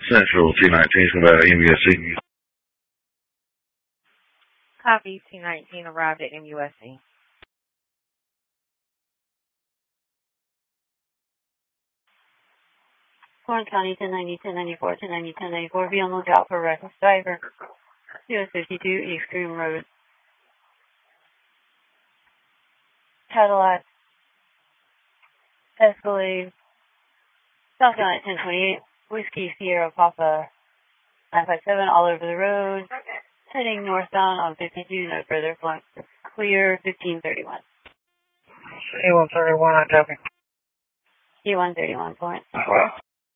Central T19 from MUSC. Copy. T19 arrived at MUSC. Orange County 1090, 1094, 1090, 1094. Be on the lookout for a reckless driver. US 52 East Groom Road. Cadillac, Escalade, South Carolina 1028, Whiskey Sierra Papa 957, all over the road. Heading northbound on 52, no further flux. Clear 1531. E131, I copy. E131 point.